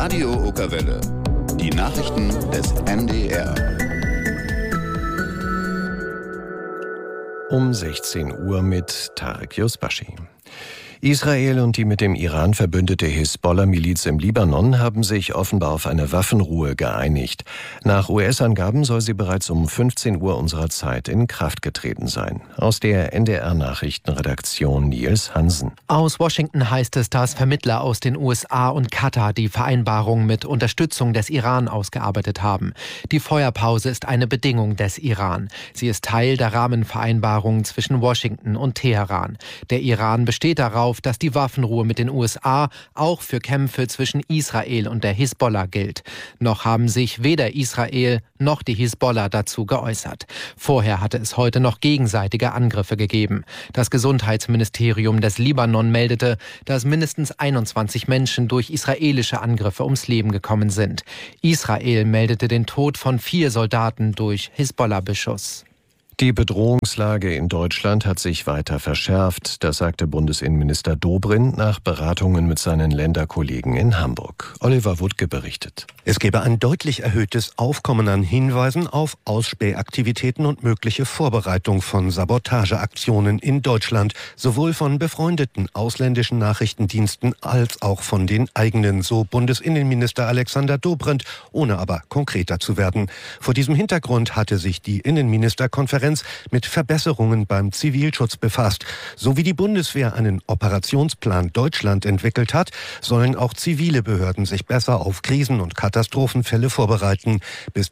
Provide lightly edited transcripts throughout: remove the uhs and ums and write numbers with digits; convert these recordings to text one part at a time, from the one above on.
Radio Okerwelle. Die Nachrichten des NDR. Um 16 Uhr mit Tarek Yusbashi. Israel und die mit dem Iran verbündete Hisbollah-Miliz im Libanon haben sich offenbar auf eine Waffenruhe geeinigt. Nach US-Angaben soll sie bereits um 15 Uhr unserer Zeit in Kraft getreten sein. Aus der NDR-Nachrichtenredaktion Nils Hansen. Aus Washington heißt es, dass Vermittler aus den USA und Katar die Vereinbarung mit Unterstützung des Iran ausgearbeitet haben. Die Feuerpause ist eine Bedingung des Iran. Sie ist Teil der Rahmenvereinbarung zwischen Washington und Teheran. Der Iran besteht darauf, dass die Waffenruhe mit den USA auch für Kämpfe zwischen Israel und der Hisbollah gilt. Noch haben sich weder Israel noch die Hisbollah dazu geäußert. Vorher hatte es heute noch gegenseitige Angriffe gegeben. Das Gesundheitsministerium des Libanon meldete, dass mindestens 21 Menschen durch israelische Angriffe ums Leben gekommen sind. Israel meldete den Tod von 4 Soldaten durch Hisbollah-Beschuss. Die Bedrohungslage in Deutschland hat sich weiter verschärft, das sagte Bundesinnenminister Dobrindt nach Beratungen mit seinen Länderkollegen in Hamburg. Oliver Wuttke berichtet. Es gebe ein deutlich erhöhtes Aufkommen an Hinweisen auf Ausspähaktivitäten und mögliche Vorbereitung von Sabotageaktionen in Deutschland, sowohl von befreundeten ausländischen Nachrichtendiensten als auch von den eigenen, so Bundesinnenminister Alexander Dobrindt, ohne aber konkreter zu werden. Vor diesem Hintergrund hatte sich die Innenministerkonferenz mit Verbesserungen beim Zivilschutz befasst. So wie die Bundeswehr einen Operationsplan Deutschland entwickelt hat, sollen auch zivile Behörden sich besser auf Krisen- und Katastrophenfälle vorbereiten. Bis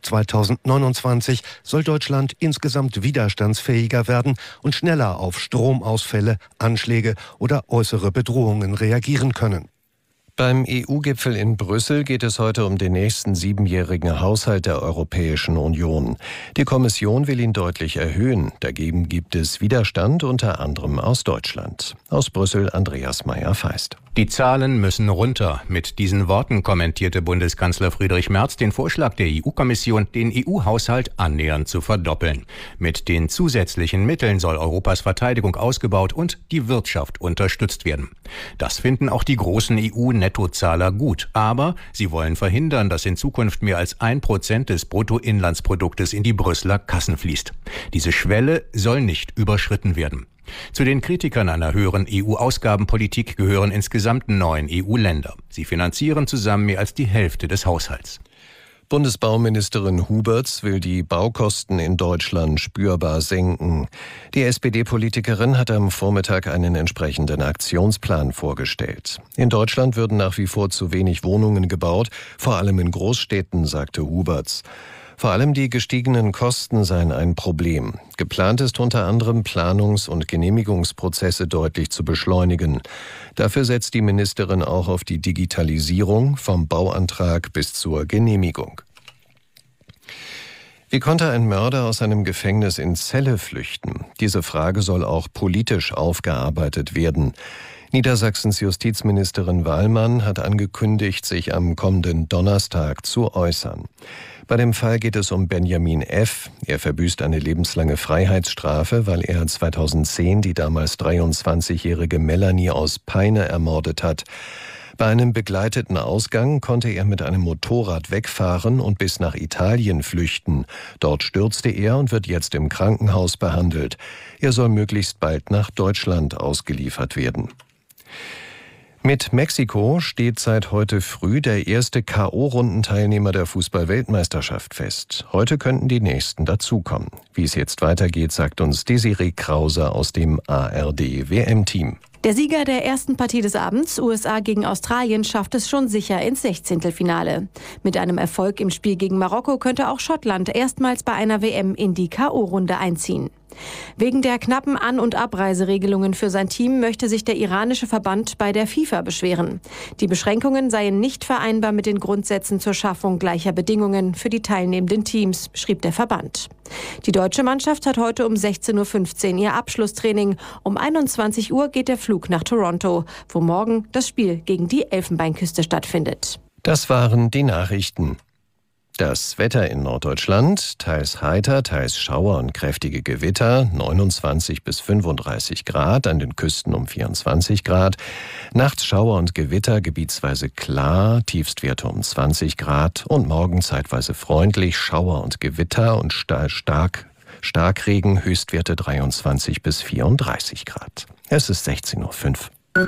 2029 soll Deutschland insgesamt widerstandsfähiger werden und schneller auf Stromausfälle, Anschläge oder äußere Bedrohungen reagieren können. Beim EU-Gipfel in Brüssel geht es heute um den nächsten 7-jährigen Haushalt der Europäischen Union. Die Kommission will ihn deutlich erhöhen. Dagegen gibt es Widerstand, unter anderem aus Deutschland. Aus Brüssel Andreas Meyer-Feist. Die Zahlen müssen runter. Mit diesen Worten kommentierte Bundeskanzler Friedrich Merz den Vorschlag der EU-Kommission, den EU-Haushalt annähernd zu verdoppeln. Mit den zusätzlichen Mitteln soll Europas Verteidigung ausgebaut und die Wirtschaft unterstützt werden. Das finden auch die großen EU-Nettozahler gut. Aber sie wollen verhindern, dass in Zukunft mehr als 1% des Bruttoinlandsproduktes in die Brüsseler Kassen fließt. Diese Schwelle soll nicht überschritten werden. Zu den Kritikern einer höheren EU-Ausgabenpolitik gehören insgesamt 9 EU-Länder. Sie finanzieren zusammen mehr als die Hälfte des Haushalts. Bundesbauministerin Huberts will die Baukosten in Deutschland spürbar senken. Die SPD-Politikerin hat am Vormittag einen entsprechenden Aktionsplan vorgestellt. In Deutschland würden nach wie vor zu wenig Wohnungen gebaut, vor allem in Großstädten, sagte Huberts. Vor allem die gestiegenen Kosten seien ein Problem. Geplant ist unter anderem, Planungs- und Genehmigungsprozesse deutlich zu beschleunigen. Dafür setzt die Ministerin auch auf die Digitalisierung vom Bauantrag bis zur Genehmigung. Wie konnte ein Mörder aus einem Gefängnis in Celle flüchten? Diese Frage soll auch politisch aufgearbeitet werden. Niedersachsens Justizministerin Wahlmann hat angekündigt, sich am kommenden Donnerstag zu äußern. Bei dem Fall geht es um Benjamin F. Er verbüßt eine lebenslange Freiheitsstrafe, weil er 2010 die damals 23-jährige Melanie aus Peine ermordet hat. Bei einem begleiteten Ausgang konnte er mit einem Motorrad wegfahren und bis nach Italien flüchten. Dort stürzte er und wird jetzt im Krankenhaus behandelt. Er soll möglichst bald nach Deutschland ausgeliefert werden. Mit Mexiko steht seit heute früh der erste K.O.-Rundenteilnehmer der Fußball-Weltmeisterschaft fest. Heute könnten die nächsten dazukommen. Wie es jetzt weitergeht, sagt uns Desiree Krause aus dem ARD-WM-Team. Der Sieger der ersten Partie des Abends, USA gegen Australien, schafft es schon sicher ins Sechzehntelfinale. Mit einem Erfolg im Spiel gegen Marokko könnte auch Schottland erstmals bei einer WM in die K.O.-Runde einziehen. Wegen der knappen An- und Abreiseregelungen für sein Team möchte sich der iranische Verband bei der FIFA beschweren. Die Beschränkungen seien nicht vereinbar mit den Grundsätzen zur Schaffung gleicher Bedingungen für die teilnehmenden Teams, schrieb der Verband. Die deutsche Mannschaft hat heute um 16.15 Uhr ihr Abschlusstraining. Um 21 Uhr geht der Flug nach Toronto, wo morgen das Spiel gegen die Elfenbeinküste stattfindet. Das waren die Nachrichten. Das Wetter in Norddeutschland, teils heiter, teils Schauer und kräftige Gewitter, 29 bis 35 Grad, an den Küsten um 24 Grad. Nachts Schauer und Gewitter, gebietsweise klar, Tiefstwerte um 20 Grad und morgen zeitweise freundlich, Schauer und Gewitter und Starkregen, Höchstwerte 23 bis 34 Grad. Es ist 16:05 Uhr.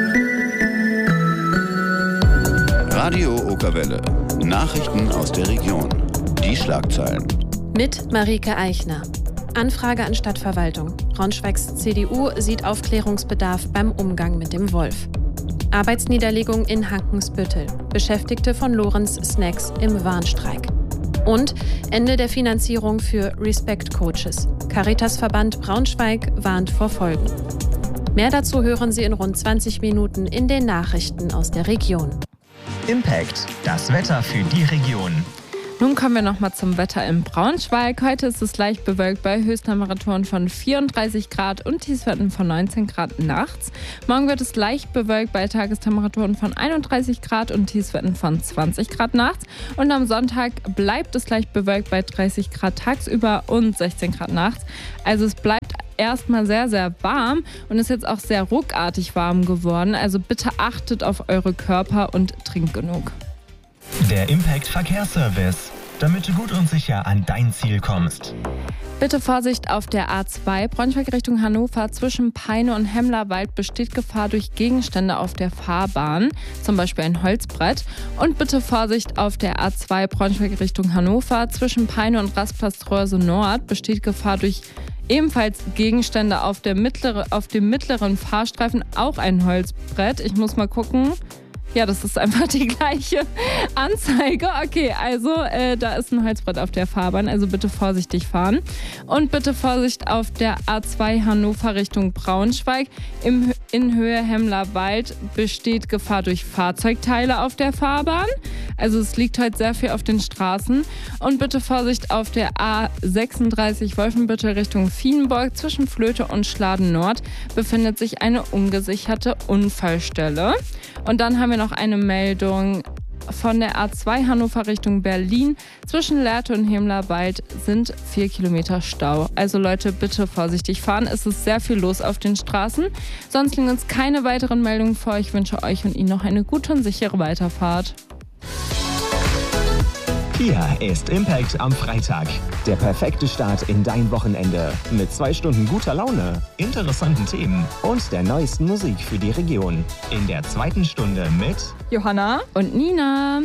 Radio Okerwelle. Nachrichten aus der Region. Die Schlagzeilen. Mit Marike Eichner. Anfrage an Stadtverwaltung. Braunschweigs CDU sieht Aufklärungsbedarf beim Umgang mit dem Wolf. Arbeitsniederlegung in Hankensbüttel. Beschäftigte von Lorenz Snacks im Warnstreik. Und Ende der Finanzierung für Respect-Coaches. Caritasverband Braunschweig warnt vor Folgen. Mehr dazu hören Sie in rund 20 Minuten in den Nachrichten aus der Region. Impact, das Wetter für die Region. Nun kommen wir nochmal zum Wetter in Braunschweig. Heute ist es leicht bewölkt bei Höchsttemperaturen von 34 Grad und Tiefstwerten von 19 Grad nachts. Morgen wird es leicht bewölkt bei Tagestemperaturen von 31 Grad und Tiefstwerten von 20 Grad nachts. Und am Sonntag bleibt es leicht bewölkt bei 30 Grad tagsüber und 16 Grad nachts. Also es bleibt erstmal sehr, sehr warm und ist jetzt auch sehr ruckartig warm geworden. Also bitte achtet auf eure Körper und trinkt genug. Der Impact Verkehrsservice, damit du gut und sicher an dein Ziel kommst. Bitte Vorsicht auf der A2 Braunschweig Richtung Hannover. Zwischen Peine und Hemmlerwald besteht Gefahr durch Gegenstände auf der Fahrbahn, zum Beispiel ein Holzbrett. Und bitte Vorsicht auf der A2 Braunschweig Richtung Hannover. Zwischen Peine und Rastplatz Tröse Nord besteht Gefahr durch ebenfalls Gegenstände auf dem mittleren Fahrstreifen, auch ein Holzbrett. Ich muss mal gucken. Ja, das ist einfach die gleiche Anzeige. Okay, also da ist ein Holzbrett auf der Fahrbahn, also bitte vorsichtig fahren. Und bitte Vorsicht auf der A2 Hannover Richtung Braunschweig. In Höhe Hemmlerwald besteht Gefahr durch Fahrzeugteile auf der Fahrbahn. Also es liegt heute sehr viel auf den Straßen. Und bitte Vorsicht auf der A36 Wolfenbüttel Richtung Viehenburg. Zwischen Flöte und Schladen Nord befindet sich eine ungesicherte Unfallstelle. Und dann haben wir noch eine Meldung von der A2 Hannover Richtung Berlin. Zwischen Lehrte und Hemmlerwald sind 4 Kilometer Stau. Also Leute, bitte vorsichtig fahren. Es ist sehr viel los auf den Straßen. Sonst liegen uns keine weiteren Meldungen vor. Ich wünsche euch und Ihnen noch eine gute und sichere Weiterfahrt. Hier ist Impact am Freitag. Der perfekte Start in dein Wochenende. Mit 2 Stunden guter Laune, interessanten Themen und der neuesten Musik für die Region. In der 2. Stunde mit Johanna und Nina.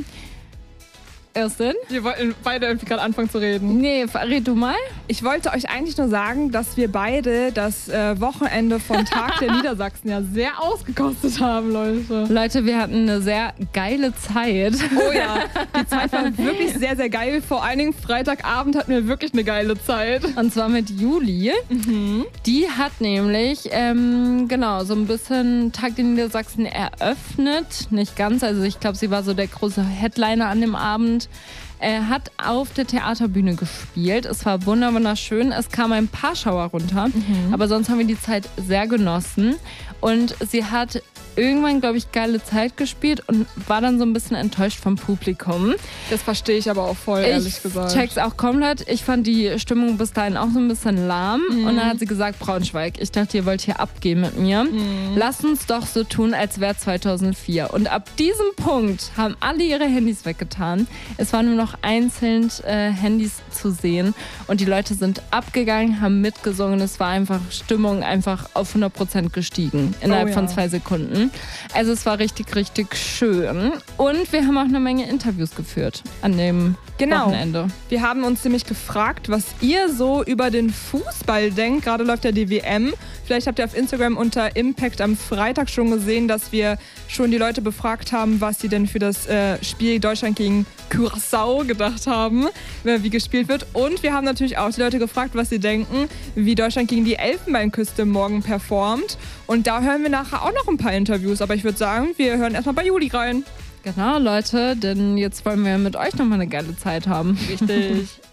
Ersten? Wir wollten beide irgendwie gerade anfangen zu reden. Nee, red du mal. Ich wollte euch eigentlich nur sagen, dass wir beide das Wochenende vom Tag der Niedersachsen ja sehr ausgekostet haben, Leute. Leute, wir hatten eine sehr geile Zeit. Oh ja, die Zeit war wirklich sehr, sehr geil. Vor allen Dingen Freitagabend hatten wir wirklich eine geile Zeit. Und zwar mit Juli. Mhm. Die hat nämlich, so ein bisschen Tag der Niedersachsen eröffnet. Nicht ganz, also ich glaube, sie war so der große Headliner an dem Abend. Er hat auf der Theaterbühne gespielt. Es war wunderschön. Es kam ein paar Schauer runter. Mhm. Aber sonst haben wir die Zeit sehr genossen. Und sie hat irgendwann, glaube ich, geile Zeit gespielt und war dann so ein bisschen enttäuscht vom Publikum. Das verstehe ich aber auch voll, ehrlich gesagt. Ich check's auch komplett. Ich fand die Stimmung bis dahin auch so ein bisschen lahm. Mhm. Und dann hat sie gesagt, Braunschweig, ich dachte, ihr wollt hier abgehen mit mir. Mhm. Lasst uns doch so tun, als wäre 2004. Und ab diesem Punkt haben alle ihre Handys weggetan. Es waren nur noch einzeln Handys zu sehen. Und die Leute sind abgegangen, haben mitgesungen. Es war einfach Stimmung einfach auf 100% gestiegen. Innerhalb von 2 Sekunden. Also es war richtig, richtig schön. Und wir haben auch eine Menge Interviews geführt an dem Wochenende. Wir haben uns nämlich gefragt, was ihr so über den Fußball denkt. Gerade läuft ja die WM. Vielleicht habt ihr auf Instagram unter Impact am Freitag schon gesehen, dass wir schon die Leute befragt haben, was sie denn für das Spiel Deutschland gegen Curaçao gedacht haben, wie gespielt wird. Und wir haben natürlich auch die Leute gefragt, was sie denken, wie Deutschland gegen die Elfenbeinküste morgen performt. Und da hören wir nachher auch noch ein paar Interviews. Aber ich würde sagen, wir hören erstmal bei Juli rein. Genau, Leute, denn jetzt wollen wir mit euch nochmal eine geile Zeit haben. Richtig.